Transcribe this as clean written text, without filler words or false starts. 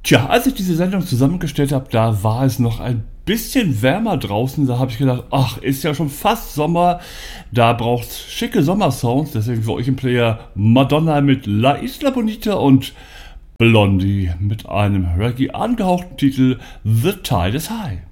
Tja, als ich diese Sendung zusammengestellt habe, da war es noch ein bisschen wärmer draußen. Da habe ich gedacht, ach, ist ja schon fast Sommer. Da braucht's schicke Sommersounds. Deswegen für euch im Player Madonna mit La Isla Bonita und Blondie mit einem Reggae angehauchten Titel The Tide is High.